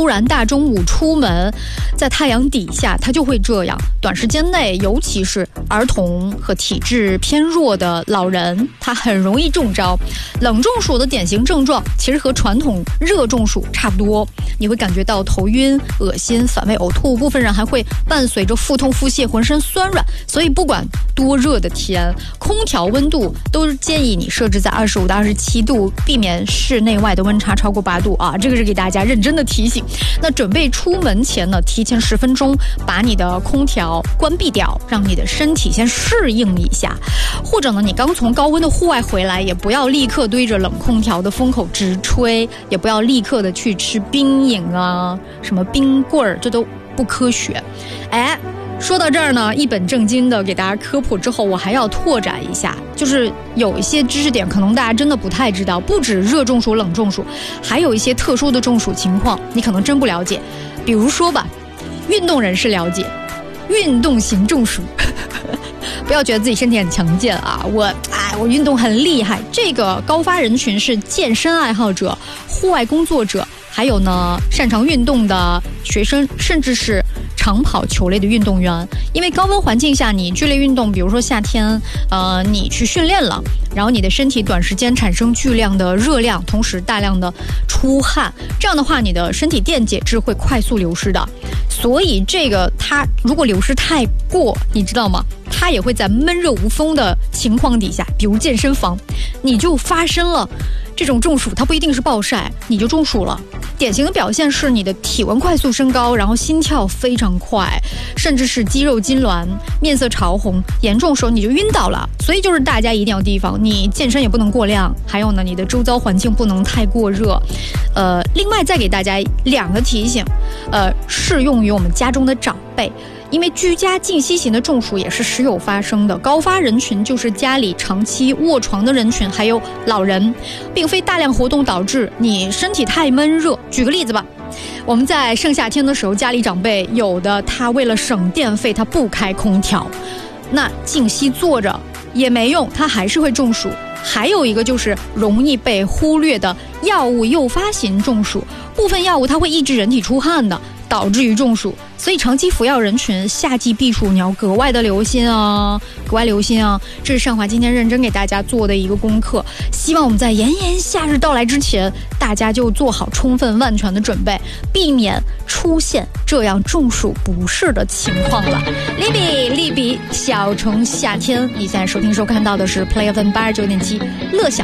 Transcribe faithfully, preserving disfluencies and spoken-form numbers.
突然大中午出门，在太阳底下，它就会这样。短时间内，尤其是儿童和体质偏弱的老人，他很容易中招。冷中暑的典型症状其实和传统热中暑差不多，你会感觉到头晕、恶心、反胃、呕吐，部分人还会伴随着腹痛、腹泻、浑身酸软。所以不管多热的天，空调温度都建议你设置在二十五到二十七度，避免室内外的温差超过八度啊！这个是给大家认真的提醒。那准备出门前呢，提前十分钟把你的空调关闭掉，让你的身体先适应一下。或者呢，你刚从高温的户外回来，也不要立刻对着冷空调的风口直吹，也不要立刻的去吃冰饮啊，什么冰棍儿，这都不科学。哎。说到这儿呢，一本正经的给大家科普之后，我还要拓展一下，就是有一些知识点可能大家真的不太知道，不止热中暑、冷中暑，还有一些特殊的中暑情况，你可能真不了解。比如说吧，运动人士了解，运动型中暑。不要觉得自己身体很强健啊，我哎，我运动很厉害。这个高发人群是健身爱好者、户外工作者，还有呢擅长运动的学生，甚至是长跑球类的运动员。因为高温环境下，你剧烈运动，比如说夏天，呃，你去训练了，然后你的身体短时间产生巨量的热量，同时大量的出汗，这样的话，你的身体电解质会快速流失的。所以这个它如果流失太过，你知道吗？它也会在闷热无风的情况底下，比如健身房，你就发生了这种中暑。它不一定是暴晒，你就中暑了。典型的表现是你的体温快速升高，然后心跳非常快，甚至是肌肉痉挛、面色潮红，严重时候你就晕倒了。所以就是大家一定要提防，你健身也不能过量，还有呢，你的周遭环境不能太过热。呃，另外再给大家两个提醒，呃，适用于我们家中的长辈。因为居家静息型的中暑也是时有发生的，高发人群就是家里长期卧床的人群，还有老人，并非大量活动导致你身体太闷热。举个例子吧，我们在盛夏天的时候，家里长辈有的他为了省电费，他不开空调，那静息坐着也没用，他还是会中暑。还有一个就是容易被忽略的药物诱发型中暑，部分药物它会抑制人体出汗的，导致于中暑。所以长期服药人群夏季避暑你要格外的留心啊，格外留心啊！这是上华今天认真给大家做的一个功课，希望我们在炎炎夏日到来之前，大家就做好充分万全的准备，避免出现这样中暑不适的情况了。利比利比小虫夏天，你现在收听收看到的是 Play F M 八十九点七乐享